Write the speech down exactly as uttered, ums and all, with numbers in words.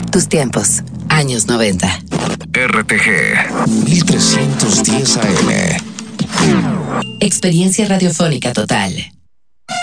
Tus tiempos, años noventa. R T G mil trescientos diez A M. Experiencia radiofónica total.